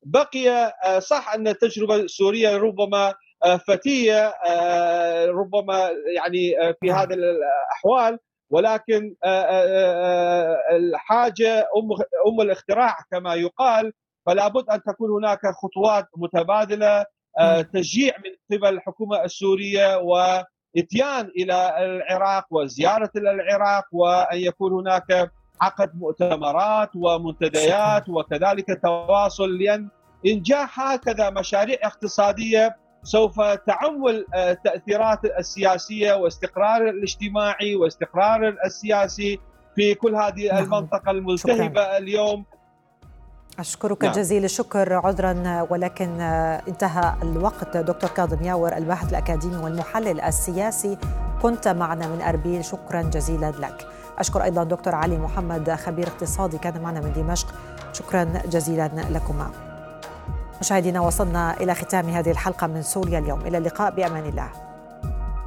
بقي صح أن التجربة السورية ربما فتية، ربما يعني في نعم. هذه الأحوال، ولكن الحاجة أم الاختراع كما يقال. فلا بد أن تكون هناك خطوات متبادلة، تشجيع من قبل الحكومة السورية وإتيان إلى العراق وزيارة إلى العراق، وأن يكون هناك عقد مؤتمرات شكرا. ومنتديات وكذلك تواصل، لأن إنجاح هكذا مشاريع اقتصادية سوف تعم التأثيرات السياسية واستقرار الاجتماعي واستقرار السياسي في كل هذه نعم. المنطقة شكرا. الملتهبة اليوم. أشكرك نعم. جزيل الشكر، عذرا ولكن انتهى الوقت. دكتور كاظم ياور، الباحث الأكاديمي والمحلل السياسي، كنت معنا من أربيل، شكرا جزيلا لك. أشكر أيضا دكتور علي محمد، خبير اقتصادي، كان معنا من دمشق، شكرا جزيلا لكما. مشاهدينا، وصلنا إلى ختام هذه الحلقة من سوريا اليوم، إلى اللقاء بأمان الله.